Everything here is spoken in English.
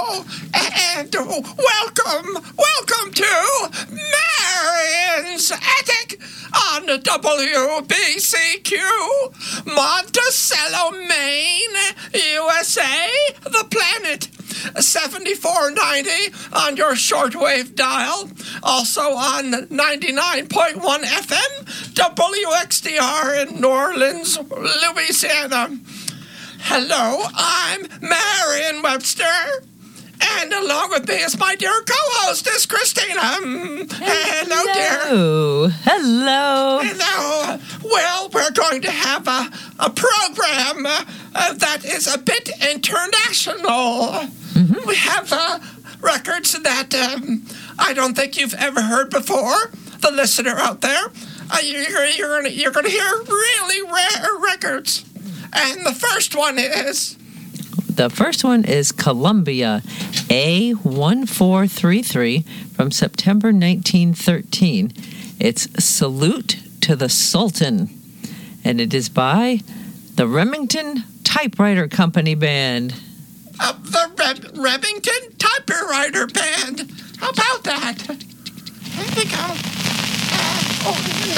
Hello, and welcome to Marion's Attic on WBCQ, Monticello, Maine, USA, the planet. 7490 on your shortwave dial. Also on 99.1 FM, WXDR in New Orleans, Louisiana. Hello, I'm Marion Webster. And along with me is my dear co-hostess, Christina. Hello, dear. Hello. Well, we're going to have a program that is a bit international. Mm-hmm. We have records that I don't think you've ever heard before. The listener out there, you're going to hear really rare records. And the first one is... Columbia A1433 from September 1913. It's Salute to the Sultan. And it is by the Remington Typewriter Company Band. The Remington Typewriter Band. How about that? There we go.